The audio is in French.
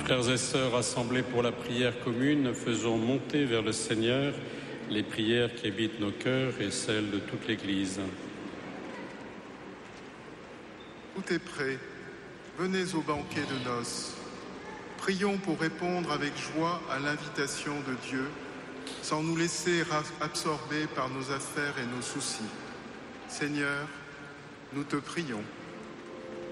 Frères et sœurs rassemblés pour la prière commune, faisons monter vers le Seigneur les prières qui habitent nos cœurs et celles de toute l'Église. Tout est prêt. Venez au banquet de noces. Prions pour répondre avec joie à l'invitation de Dieu, sans nous laisser absorber par nos affaires et nos soucis. Seigneur, nous te prions.